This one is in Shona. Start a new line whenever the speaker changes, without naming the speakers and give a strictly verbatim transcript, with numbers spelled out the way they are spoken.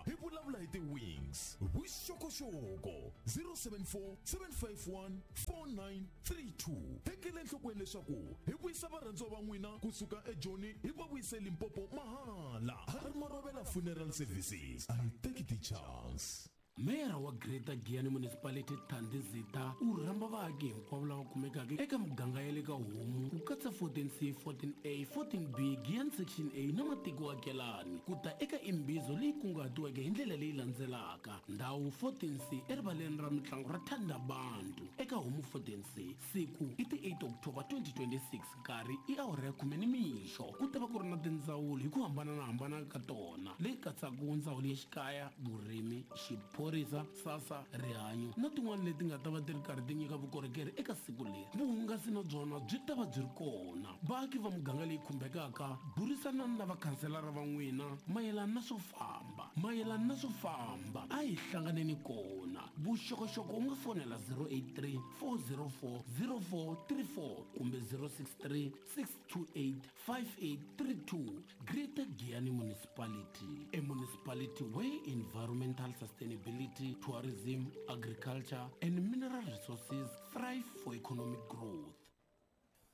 hi vulavula hi ti-wings vuxokoxoko zero seven four seven five one four nine three two. Tekele enhlokweni leswaku hi vuyisa varhandziwa va n'wina kusuka eJoni hi va vuyise Limpopo mahala. Harmarovela Funeral Services, I take the chance.
Mera wa Greater Giyani Municipality Thandi Zita u rhamba vaaki hinkwavo lava kumekaka eka muganga ya le ka Homu ku katsa fourteen C, fourteen A, fourteen B, Giyani Section A na matiko akelani ku ta eka imbizo leyi kunguhatiweke hi ndlela leyi landzelaka. Ndhawu fourteen C erivaleni ra mitlangu ra Thandabantu eka Homu fourteen C, siku i ti eight October twenty twenty-six, nkarhi i awara ya khume nimixo. Ku ta va ku ri na tindzawulo hi ku hambanahambana ka tona leyi katsaka ndzawulo ya xikaya, vurimi, xipho Porisa, Sasa, rihanyo na tin'wana leti nga ta va ti ri karhi ti nyika vukorhokeri eka siku leri. Vuhungasi na byona byi ta va byi ri kona. Vaaki va muganga leyi khumbekaka burisanani na vakhanselara va n'wina mayelana na swo famba mayelana na swo famba a hi hlanganeni kona. Vuxokoxoko u nga fonela zero eight three four zero four zero four three four kumbe zero six three six two eight five eight three two. Greater Giyani Municipality, a municipality where environmental sustainability, tourism, agriculture, and mineral resources thrive for economic growth.